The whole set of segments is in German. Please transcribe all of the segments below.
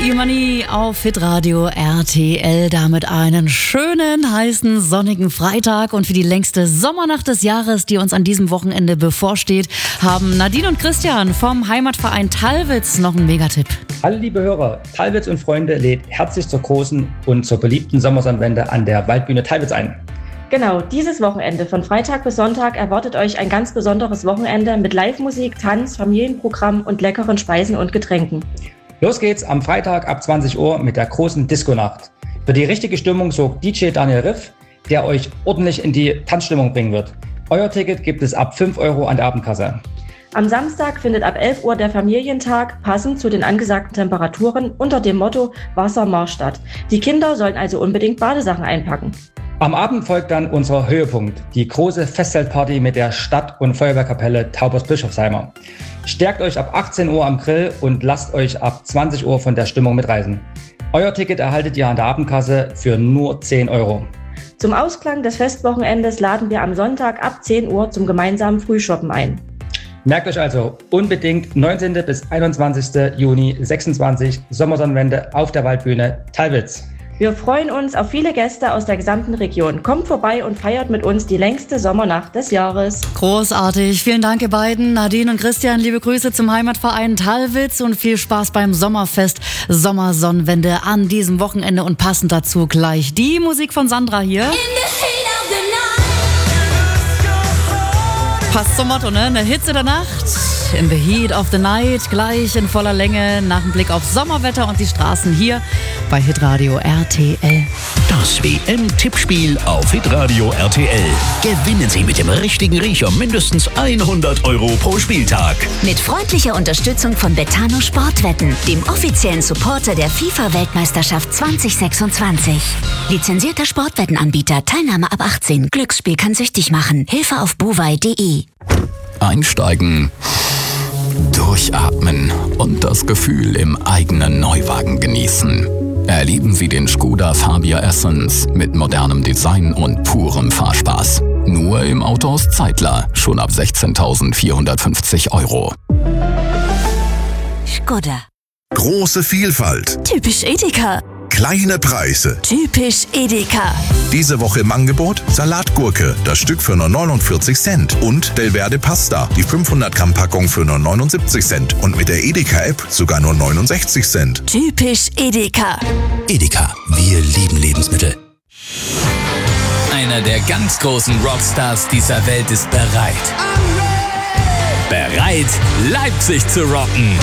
Imani auf Hitradio RTL. Damit einen schönen, heißen, sonnigen Freitag. Und für die längste Sommernacht des Jahres, die uns an diesem Wochenende bevorsteht, haben Nadine und Christian vom Heimatverein Tallwitz noch einen Megatipp. Hallo liebe Hörer, Tallwitz und Freunde lädt herzlich zur großen und zur beliebten Sommersonnenwende an der Waldbühne Tallwitz ein. Genau, dieses Wochenende von Freitag bis Sonntag erwartet euch ein ganz besonderes Wochenende mit Live-Musik, Tanz, Familienprogramm und leckeren Speisen und Getränken. Los geht's am Freitag ab 20 Uhr mit der großen Disco-Nacht. Für die richtige Stimmung sorgt DJ Daniel Riff, der euch ordentlich in die Tanzstimmung bringen wird. Euer Ticket gibt es ab 5 Euro an der Abendkasse. Am Samstag findet ab 11 Uhr der Familientag, passend zu den angesagten Temperaturen, unter dem Motto Wassermarsch statt. Die Kinder sollen also unbedingt Badesachen einpacken. Am Abend folgt dann unser Höhepunkt, die große Festzeltparty mit der Stadt- und Feuerwehrkapelle Taubers-Bischofsheimer. Stärkt euch ab 18 Uhr am Grill und lasst euch ab 20 Uhr von der Stimmung mitreißen. Euer Ticket erhaltet ihr an der Abendkasse für nur 10 Euro. Zum Ausklang des Festwochenendes laden wir am Sonntag ab 10 Uhr zum gemeinsamen Frühshoppen ein. Merkt euch also unbedingt 19. bis 21. Juni 26 Sommersonnenwende auf der Waldbühne Tallwitz. Wir freuen uns auf viele Gäste aus der gesamten Region. Kommt vorbei und feiert mit uns die längste Sommernacht des Jahres. Großartig. Vielen Dank, ihr beiden. Nadine und Christian, liebe Grüße zum Heimatverein Tallwitz und viel Spaß beim Sommerfest Sommersonnenwende an diesem Wochenende. Und passend dazu gleich die Musik von Sandra hier. Passt zum Motto, ne? Eine Hitze der Nacht. In the heat of the night, gleich in voller Länge, nach dem Blick auf Sommerwetter und die Straßen hier bei Hitradio RTL. Das WM-Tippspiel auf Hitradio RTL. Gewinnen Sie mit dem richtigen Riecher mindestens 100 Euro pro Spieltag. Mit freundlicher Unterstützung von Betano Sportwetten, dem offiziellen Supporter der FIFA-Weltmeisterschaft 2026. Lizenzierter Sportwettenanbieter, Teilnahme ab 18. Glücksspiel kann süchtig machen. Hilfe auf bovai.de. Einsteigen, durchatmen und das Gefühl im eigenen Neuwagen genießen. Erleben Sie den Skoda Fabia Essence mit modernem Design und purem Fahrspaß. Nur im Autohaus Zeitler, schon ab 16.450 Euro. Skoda. Große Vielfalt, Typisch Edeka. kleine Preise. Typisch Edeka. Diese Woche im Angebot Salatgurke, das Stück für nur 49 Cent. Und Delverde Pasta, die 500 Gramm Packung für nur 79 Cent. Und mit der Edeka-App sogar nur 69 Cent. Typisch Edeka. Edeka, wir lieben Lebensmittel. Einer der ganz großen Rockstars dieser Welt ist bereit. Bereit, Leipzig zu rocken.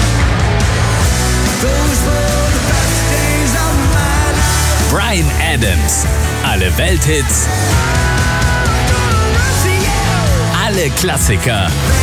Bryan Adams. Alle Welthits. Alle Klassiker.